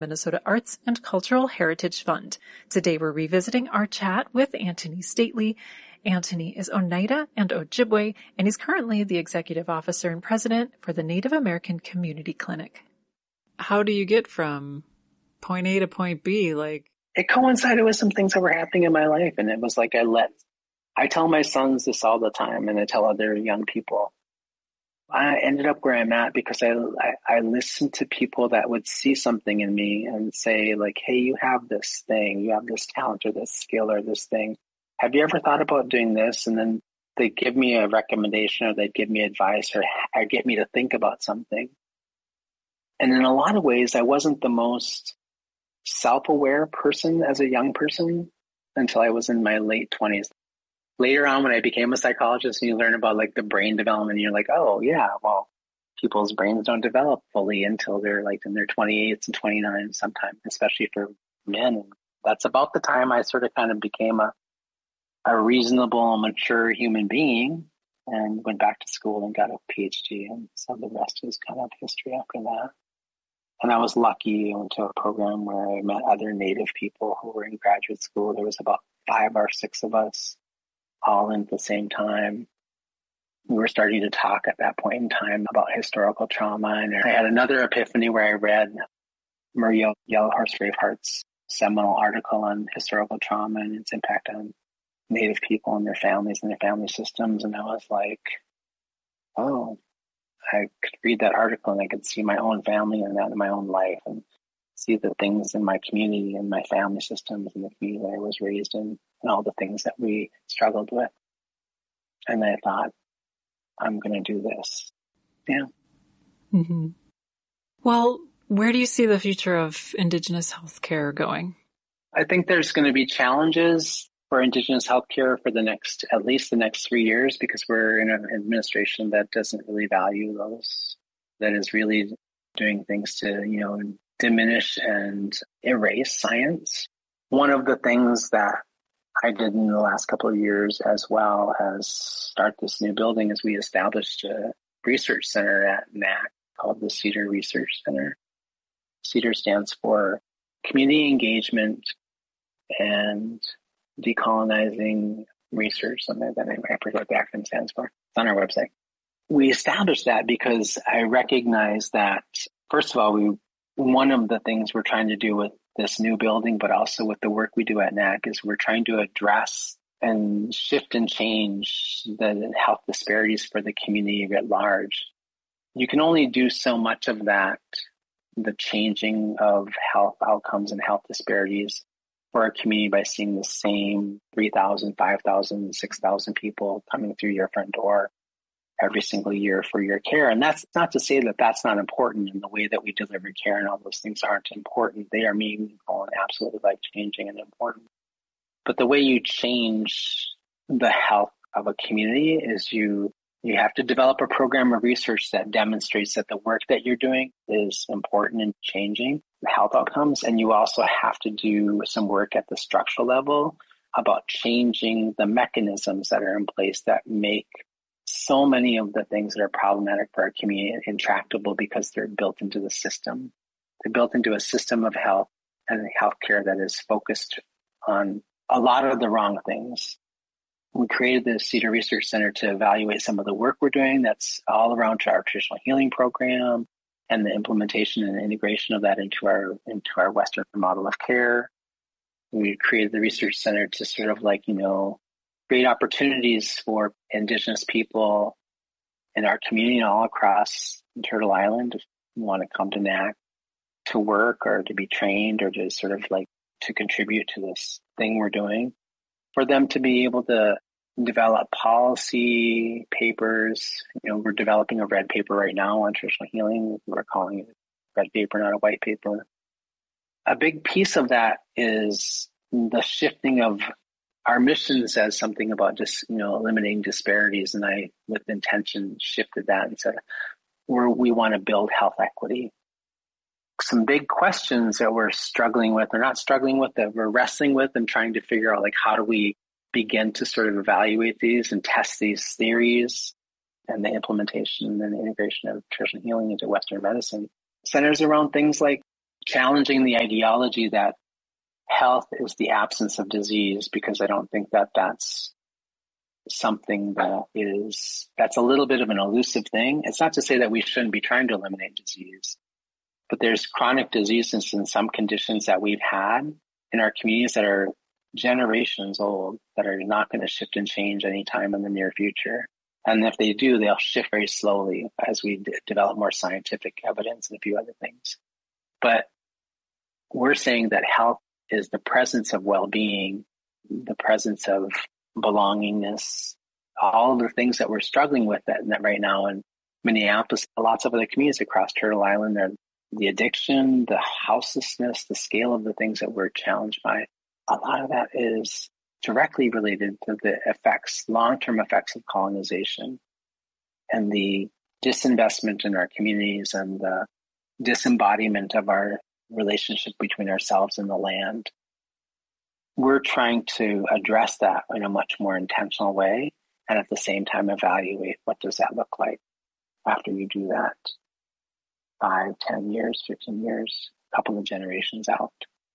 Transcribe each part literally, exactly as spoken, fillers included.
Minnesota Arts and Cultural Heritage Fund. Today we're revisiting our chat with Antony Stately. Antony is Oneida and Ojibwe, and he's currently the executive officer and president for the Native American Community Clinic. How do you get from point A to point B? Like, it coincided with some things that were happening in my life, and it was like I let, I tell my sons this all the time, and I tell other young people. I ended up where I'm at because I, I, I listened to people that would see something in me and say like, hey, you have this thing, you have this talent or this skill or this thing. Have you ever thought about doing this? And then they give me a recommendation or they'd give me advice or, or get me to think about something. And in a lot of ways, I wasn't the most self-aware person as a young person until I was in my late twenties. Later on, when I became a psychologist and you learn about like the brain development, you're like, oh yeah, well, people's brains don't develop fully until they're like in their twenty-eights and twenty-nines sometimes, especially for men. And that's about the time I sort of kind of became a, a reasonable, mature human being and went back to school and got a P H D. And so the rest is kind of history after that. And I was lucky. I went to a program where I met other Native people who were in graduate school. There was about five or six of us all in at the same time. We were starting to talk at that point in time about historical trauma. And I had another epiphany where I read Maria Yellowhorse Braveheart's seminal article on historical trauma and its impact on Native people and their families and their family systems. And I was like, oh, I could read that article and I could see my own family and that in my own life and see the things in my community and my family systems and the community that I was raised in and all the things that we struggled with. And I thought, I'm going to do this. Yeah. Mm-hmm. Well, where do you see the future of Indigenous healthcare going? I think there's going to be challenges for Indigenous healthcare for the next, at least the next three years, because we're in an administration that doesn't really value those, that is really doing things to, you know, diminish and erase science. One of the things that I did in the last couple of years, as well as start this new building, is we established a research center at N A C called the Cedar Research Center. Cedar stands for Community Engagement and Decolonizing Research, something like that. I forget what the acronym stands for. It's on our website. We established that because I recognize that, first of all, we one of the things we're trying to do with this new building, but also with the work we do at N A C, is we're trying to address and shift and change the health disparities for the community at large. You can only do so much of that, the changing of health outcomes and health disparities for our community, by seeing the same three thousand, five thousand, six thousand people coming through your front door every single year for your care. And that's not to say that that's not important, and the way that we deliver care and all those things aren't important. They are meaningful and absolutely life-changing and important. But the way you change the health of a community is you you have to develop a program of research that demonstrates that the work that you're doing is important in changing health outcomes. And you also have to do some work at the structural level about changing the mechanisms that are in place that make so many of the things that are problematic for our community intractable, because they're built into the system. They're built into a system of health and healthcare that is focused on a lot of the wrong things. We created the Cedar Research Center to evaluate some of the work we're doing that's all around our traditional healing program and the implementation and integration of that into our into our Western model of care. We created the Research Center to sort of like, you know, create opportunities for Indigenous people in our community all across Turtle Island, if you want to come to N A C to work or to be trained or to sort of like to contribute to this thing we're doing, for them to be able to develop policy papers. You know, we're developing a red paper right now on traditional healing. We're calling it red paper, not a white paper. A big piece of that is the shifting of our mission. Says something about just, you know, eliminating disparities. And I, with intention, shifted that and said, we're, we want to build health equity. Some big questions that we're struggling with, or not struggling with, that we're wrestling with and trying to figure out, like, how do we begin to sort of evaluate these and test these theories and the implementation and the integration of traditional healing into Western medicine, centers around things like challenging the ideology that health is the absence of disease, because I don't think that that's something that is, that's a little bit of an elusive thing. It's not to say that we shouldn't be trying to eliminate disease, but there's chronic diseases in some conditions that we've had in our communities that are generations old, that are not going to shift and change anytime in the near future. And if they do, they'll shift very slowly as we d- develop more scientific evidence and a few other things. But we're saying that health is the presence of well-being, the presence of belongingness, all of the things that we're struggling with that, that right now in Minneapolis, lots of other communities across Turtle Island, they're the addiction, the houselessness, the scale of the things that we're challenged by. A lot of that is directly related to the effects, long-term effects of colonization and the disinvestment in our communities and the disembodiment of our relationship between ourselves and the land. We're trying to address that in a much more intentional way, and at the same time evaluate what does that look like after you do that five, ten years, fifteen years, a couple of generations out.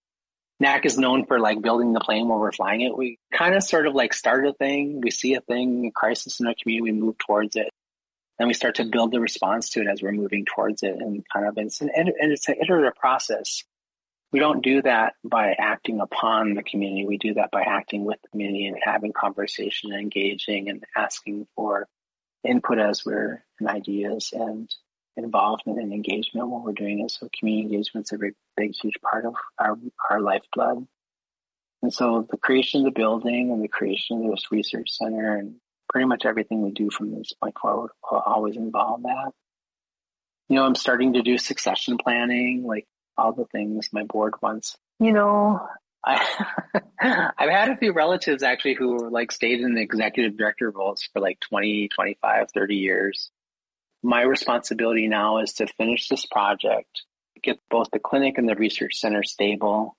N A C is known for like building the plane while we're flying it. We kind of sort of like start a thing, we see a thing, a crisis in our community, we move towards it. Then we start to build the response to it as we're moving towards it, and kind of it's an, and it's an iterative process. We don't do that by acting upon the community. We do that by acting with the community and having conversation and engaging and asking for input as we're and ideas and involvement and engagement when we're doing it. So community engagement is a big, big, huge part of our, our lifeblood. And so the creation of the building and the creation of this research center and pretty much everything we do from this point forward will always involve that. You know, I'm starting to do succession planning, like all the things my board wants. You know, I, I've had a few relatives actually who were like stayed in the executive director roles for like twenty, twenty-five, thirty years. My responsibility now is to finish this project, get both the clinic and the research center stable,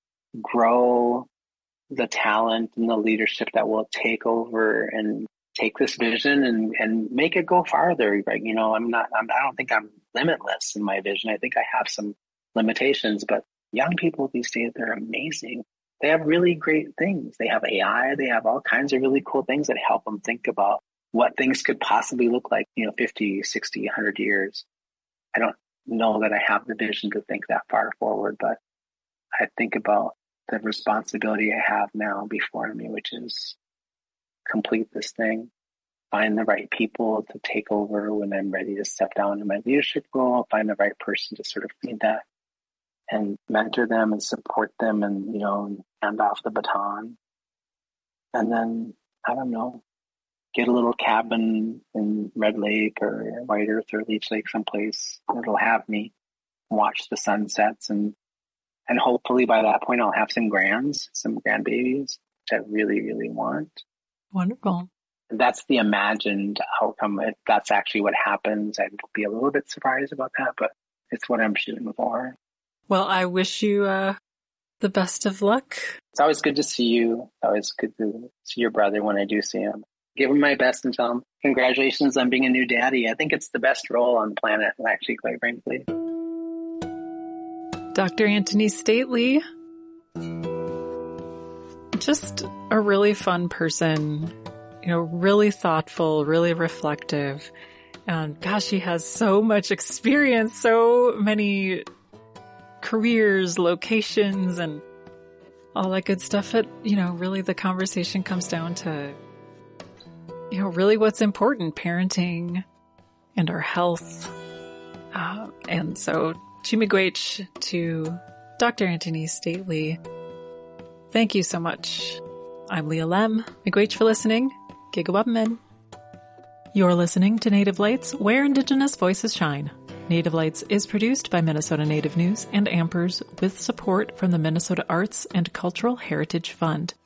grow the talent and the leadership that will take over and take this vision and, and make it go farther. Right? You know, I'm not, I'm, I don't think I'm limitless in my vision. I think I have some limitations, but young people these days, they're amazing. They have really great things. They have A I. They have all kinds of really cool things that help them think about what things could possibly look like, you know, fifty, sixty, one hundred years. I don't know that I have the vision to think that far forward, but I think about the responsibility I have now before me, which is complete this thing, find the right people to take over when I'm ready to step down in my leadership role, find the right person to sort of lead that and mentor them and support them and, you know, hand off the baton. And then, I don't know, get a little cabin in Red Lake or White Earth or Leech Lake someplace that'll have me watch the sunsets. And and hopefully by that point, I'll have some grands, some grandbabies, which I really, really want. Wonderful. That's the imagined outcome. If that's actually what happens, I'd be a little bit surprised about that, but it's what I'm shooting for. Well, I wish you uh, the best of luck. It's always good to see you. It's always good to see your brother when I do see him. Give him my best and tell him congratulations on being a new daddy. I think it's the best role on the planet, actually, quite frankly. Doctor Antony Stately, just a really fun person, you know, really thoughtful, really reflective. And gosh, he has so much experience, so many careers, locations, and all that good stuff. It, you know, really the conversation comes down to, you know, really what's important, parenting and our health. Uh, and so, Chi-miigwech to Doctor Antony Stately. Thank you so much. I'm Leah Lem. Miigwech for listening. Gigawabmen. You're listening to Native Lights, where Indigenous voices shine. Native Lights is produced by Minnesota Native News and Ampers with support from the Minnesota Arts and Cultural Heritage Fund.